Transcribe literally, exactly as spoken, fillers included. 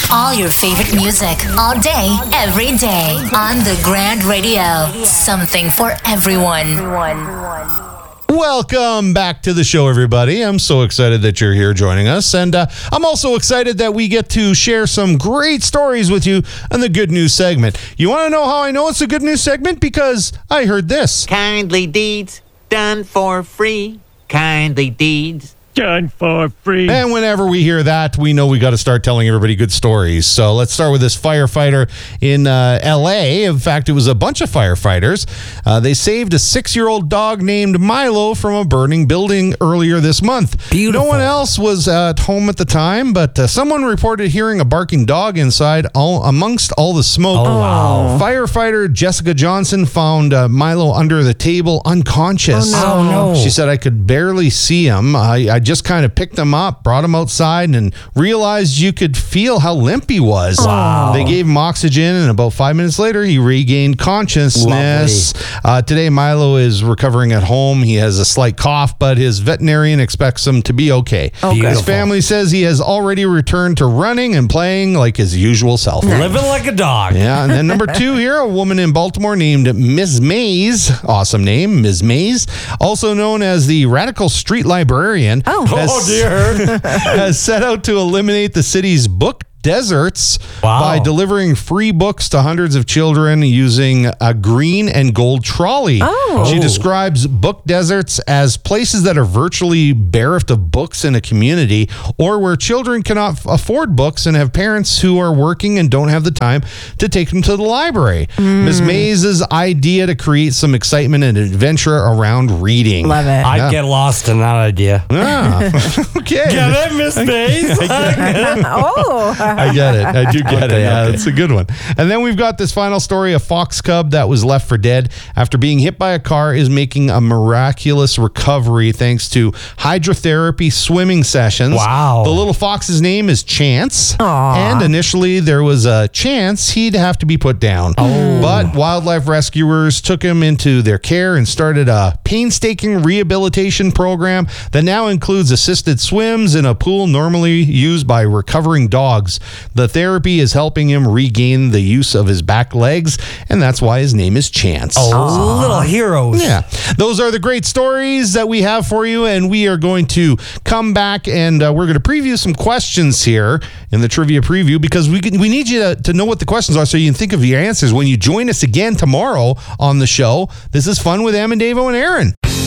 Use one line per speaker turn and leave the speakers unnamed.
All your favorite music, all day, every day. On the Grand Radio. Something for everyone.
Welcome back to the show, everybody. I'm so excited that you're here joining us. And uh, I'm also excited that we get to share some great stories with you on the Good News segment. You want to know how I know it's a Good News segment? Because I heard this.
Kindly deeds done for free. Kindly deeds
done for free.
And whenever we hear that, we know we got to start telling everybody good stories. So let's start with this firefighter in uh, L A. In fact, it was a bunch of firefighters. Uh, they saved a six-year-old dog named Milo from a burning building earlier this month.
Beautiful.
No one else was uh, at home at the time, but uh, someone reported hearing a barking dog inside all, amongst all the smoke.
Oh, wow.
Firefighter Jessica Johnson found uh, Milo under the table unconscious.
Oh, no.
She said, I could barely see him. I, I just kind of picked him up, brought him outside, and realized you could feel how limp he was.
Wow.
They gave him oxygen, and about five minutes later, he regained consciousness. Uh, today, Milo is recovering at home. He has a slight cough, but his veterinarian expects him to be okay.
Okay.
His family says he has already returned to running and playing like his usual self.
Living like a dog.
Yeah, and then number two here, a woman in Baltimore named Miz Mays, awesome name, Miz Mays, also known as the Radical Street Librarian,
Oh.
has,
Oh, dear.
has set out to eliminate the city's book deserts
Wow.
by delivering free books to hundreds of children using a green and gold trolley.
Oh.
She
Oh.
describes book deserts as places that are virtually bereft of books in a community, or where children cannot f- afford books and have parents who are working and don't have the time to take them to the library. Miz Mays' idea to create some excitement and adventure around reading.
Love it.
I'd
Yeah.
get lost in that idea.
Ah, okay.
Get it, Miss Mays?
Oh.
I get it. I do get
Okay,
it. Yeah,
okay.
it's a good one. And then we've got this final story. A fox cub that was left for dead after being hit by a car is making a miraculous recovery thanks to hydrotherapy swimming sessions.
Wow.
The little fox's name is Chance.
Aw.
And initially there was a chance he'd have to be put down.
Oh.
But wildlife rescuers took him into their care and started a painstaking rehabilitation program that now includes assisted swims in a pool normally used by recovering dogs. The therapy is helping him regain the use of his back legs, and that's why his name is Chance.
Oh, little heroes.
Yeah, those are the great stories that we have for you, and we are going to come back and uh, we're going to preview some questions here in the trivia preview because we can, we need you to, to know what the questions are so you can think of your answers when you join us again tomorrow on the show. This is Fun with Em and Davo and Aaron.